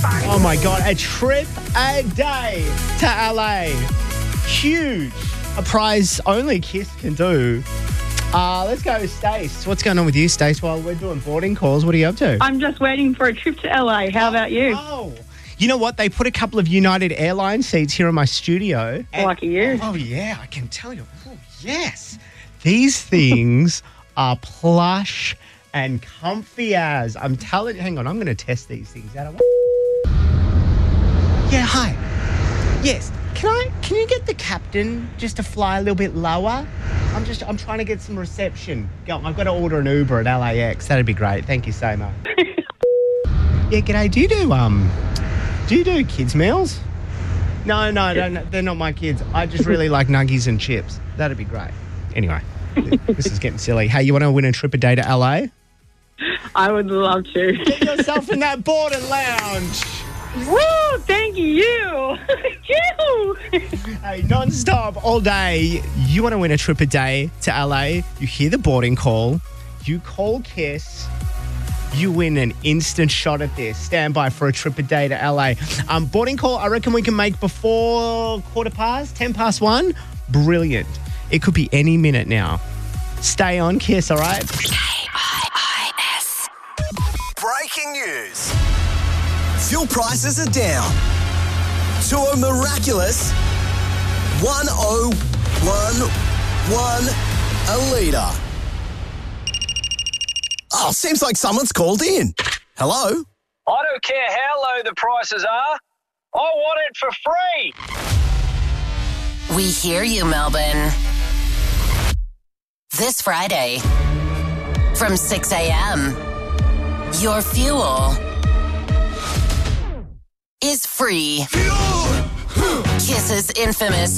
Oh my God, a trip a day to LA. Huge. A prize only Kiss can do. Let's go, Stace. What's going on with you, Stace, while we're doing boarding calls? What are you up to? I'm just waiting for a trip to LA. How about you? Oh, you know what? They put a couple of United Airlines seats here in my studio. Lucky you. Oh, yeah, I can tell you. Oh, yes. These things are plush and comfy as. I'm telling you. Hang on, I'm going to test these things out. Yeah, hi. Yes. Can you get the captain just to fly a little bit lower? I'm trying to get some reception. Go, I've got to order an Uber at LAX. That'd be great. Thank you so much. Yeah, g'day. Do you do kids meals? No, they're not my kids. I just really like nuggies and chips. That'd be great. Anyway, this is getting silly. Hey, you want to win a trip a day to LA? I would love to. Get yourself in that board and lounge. Woo! Thank you. Hey, non-stop all day. You want to win a trip a day to LA? You hear the boarding call. You call Kiss. You win an instant shot at this. Stand by for a trip a day to LA. Boarding call, I reckon we can make before 1:10. Brilliant. It could be any minute now. Stay on Kiss, all right? KIIS. Breaking news. Fuel prices are down to a miraculous 101.1 a litre. Oh, seems like someone's called in. Hello? I don't care how low the prices are. I want it for free. We hear you, Melbourne. This Friday, from 6 a.m., your fuel is free. Kiss's infamous